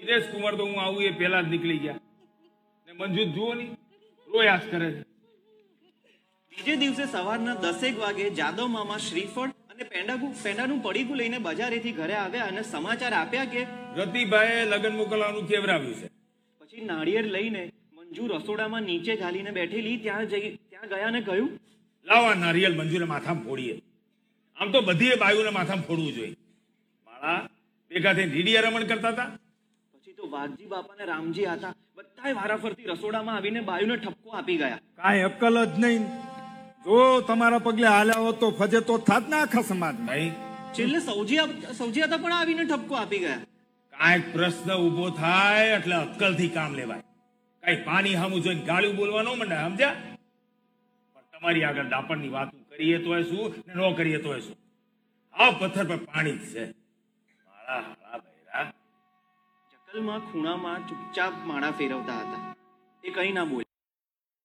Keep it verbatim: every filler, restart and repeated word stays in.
દિનેશ કુમાર તો હું આવું એ પહેલા જ નીકળી ગયા ને મંજુ જુઓ ની રોયાસ કરે છે. બીજે દિવસે સવારના દસેક વાગે જાદવ મામા શ્રીફળ અને પેંડાગુ પેંડાનું પડીકું લઈને બજારેથી ઘરે આવ્યા અને સમાચાર આપ્યા કે રતિભાઈએ લગ્ન મોકલવાનું કેવરાવ્યું છે. પછી નાળિયેર લઈને મંજુ રસોડામાં નીચે ઘાલીને બેઠેલી ત્યાં જઈ ત્યાં ગયા ને કહ્યું, લાવા નારિયેલ મંજુને માથામાં ફોડીએ. આમ તો બધી બાયુને માથામાં ફોડવું જોઈએ. માળા ભેગા થઈને રીડિયા રમણ કરતા હતા. પછી તો વાઘજી બાપા ને રામજી હતા બધાય વારાફરતી રસોડામાં આવીને બાયુને ઠપકો આપી ગયા. કાંઈ અક્કલ જ નહીં. જો તમારા પગલે હાલ્યા હોત તો ફજે તો થાત ના આખા સમાજ. ભાઈ છેલ્લે સૌજી સૌજી હતા પણ આવીને ઠપકો આપી ગયા. કાંઈક પ્રશ્ન ઉભો થાય એટલે અક્કલથી કામ લેવાય. કઈ પાણી હામું જોઈને ગાળું બોલવા ન મંડાય, સમજ્યા? પણ તમારી આગળ દાપણની વાતો કરીએ તો શું ને ન કરીએ તો શું? આ પથ્થર પર પાણી જ છે. માળા હાળા બૈરા જકલમાં ખૂણામાં ચૂપચાપ માળા ફેરવતા હતા. એ કઈ ના બોલ્યા.